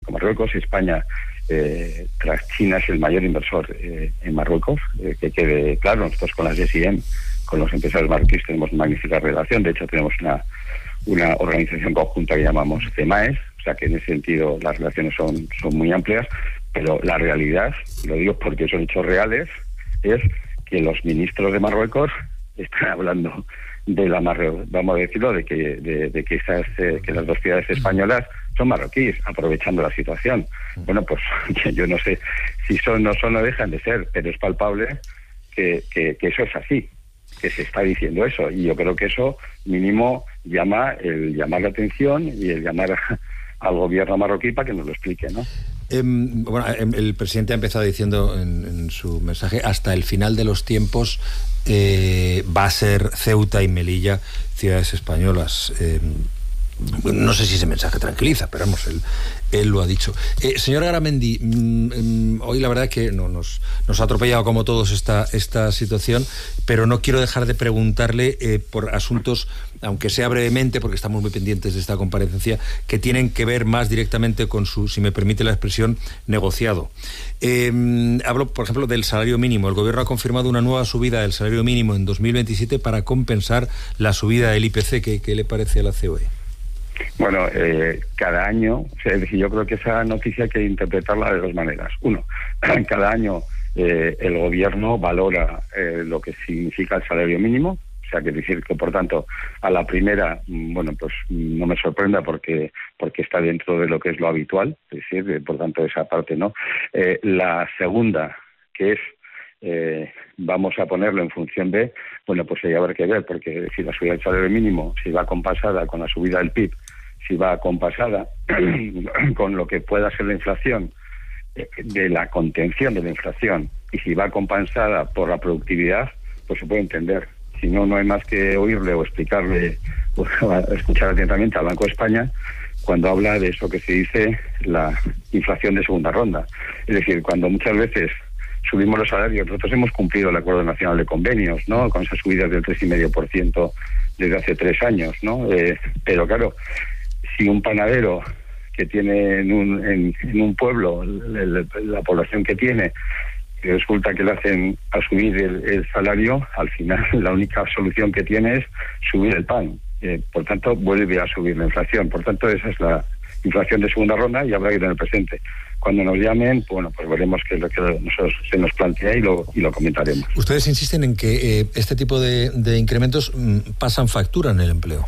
con Marruecos. España, tras China, es el mayor inversor en Marruecos. Que quede claro, nosotros con las SIM, con los empresarios marroquíes, tenemos una magnífica relación. De hecho, tenemos una organización conjunta que llamamos CEMAES, o sea que en ese sentido las relaciones son muy amplias, pero la realidad, lo digo porque son hechos reales, es que los ministros de Marruecos están hablando de vamos a decirlo, de que que las dos ciudades españolas son marroquíes, aprovechando la situación. Bueno, pues yo no sé si son o dejan de ser, pero es palpable que eso es así, que se está diciendo eso, y yo creo que eso mínimo llamar la atención y el llamar al gobierno marroquí para que nos lo explique, ¿no? Bueno, el presidente ha empezado diciendo en su mensaje: hasta el final de los tiempos va a ser Ceuta y Melilla ciudades españolas. No sé si ese mensaje tranquiliza, pero vamos, él lo ha dicho. Señor Garamendi, hoy la verdad es que nos ha atropellado como todos esta situación, pero no quiero dejar de preguntarle por asuntos, aunque sea brevemente, porque estamos muy pendientes de esta comparecencia, que tienen que ver más directamente con su, si me permite la expresión, negociado. Hablo, por ejemplo, del salario mínimo. El gobierno ha confirmado una nueva subida del salario mínimo en 2027 para compensar la subida del IPC. ¿Qué le parece a la COE? Bueno, cada año, es decir, yo creo que esa noticia hay que interpretarla de dos maneras. Uno, cada año el gobierno valora lo que significa el salario mínimo, o sea, que decir que, por tanto, a la primera, bueno, pues no me sorprenda porque está dentro de lo que es lo habitual, es decir, por tanto, esa parte, ¿no? La segunda, que es vamos a ponerlo en función de, bueno, pues hay que haber que ver, porque si la subida del salario mínimo, si va compasada con la subida del PIB, si va compasada con lo que pueda ser la inflación, de la contención de la inflación, y si va compensada por la productividad, pues se puede entender. Si no, no hay más que oírle o explicarle, o escuchar atentamente al Banco de España cuando habla de eso que se dice la inflación de segunda ronda. Es decir, cuando muchas veces subimos los salarios, nosotros hemos cumplido el Acuerdo Nacional de Convenios, ¿no?, con esas subidas del 3,5% desde hace 3 años, ¿no? Pero claro, si un panadero que tiene en un pueblo la población que tiene, y resulta que le hacen a subir el salario, al final la única solución que tiene es subir el pan. Por tanto, vuelve a subir la inflación. Por tanto, esa es la inflación de segunda ronda y habrá que tener presente. Cuando nos llamen, bueno, pues veremos qué es lo que se nos plantea y lo comentaremos. Ustedes insisten en que este tipo de incrementos pasan factura en el empleo.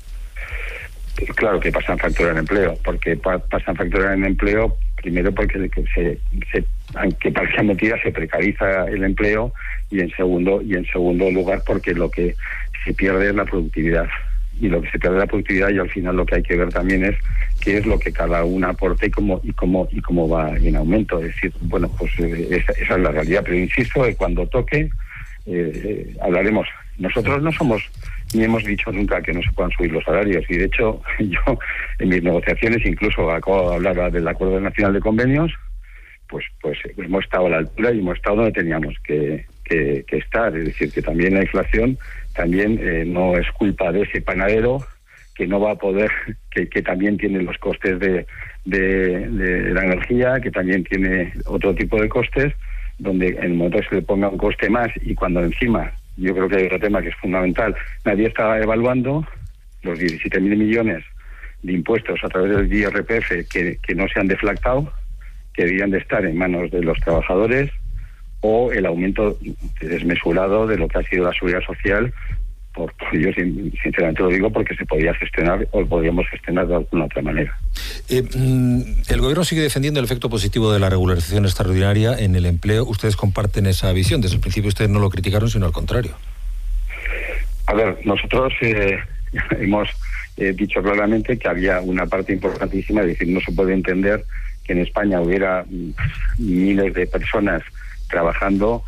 Claro que pasan factura en empleo, porque pasan factura en empleo, primero porque aunque parezca mentira, se precariza el empleo, y en segundo lugar porque lo que se pierde es la productividad. Y lo que se pierde es la productividad, y al final lo que hay que ver también es qué es lo que cada una aporta y cómo va en aumento. Es decir, bueno, pues esa es la realidad. Pero insisto, cuando toque hablaremos. Nosotros no somos ni hemos dicho nunca que no se puedan subir los salarios, y de hecho yo en mis negociaciones, incluso acabo de hablar del Acuerdo Nacional de Convenios, pues hemos estado a la altura y hemos estado donde teníamos que estar. Es decir, que también la inflación también no es culpa de ese panadero que no va a poder, que también tiene los costes de la energía, que también tiene otro tipo de costes, donde en el momento que se le ponga un coste más, y cuando encima, yo creo que hay otro tema que es fundamental, nadie está evaluando los 17.000 millones de impuestos a través del IRPF que no se han deflactado, que deberían de estar en manos de los trabajadores, o el aumento desmesurado de lo que ha sido la seguridad social. Yo sinceramente lo digo porque se podía gestionar, o podríamos gestionar de alguna otra manera. El gobierno sigue defendiendo el efecto positivo de la regularización extraordinaria en el empleo. ¿Ustedes comparten esa visión? Desde el principio ustedes no lo criticaron, sino al contrario. A ver, nosotros hemos dicho claramente que había una parte importantísima, es decir, no se puede entender que en España hubiera miles de personas trabajando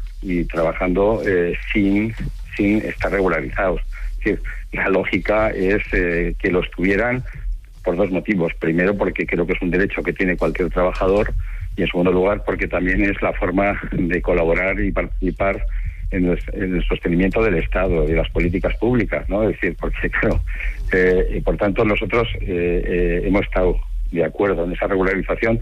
sin estar regularizados. Es decir, la lógica es que lo estuvieran por dos motivos. Primero, porque creo que es un derecho que tiene cualquier trabajador, y en segundo lugar, porque también es la forma de colaborar y participar en el sostenimiento del Estado, de las políticas públicas, ¿no? Es decir, porque claro, y por tanto nosotros hemos estado de acuerdo en esa regularización,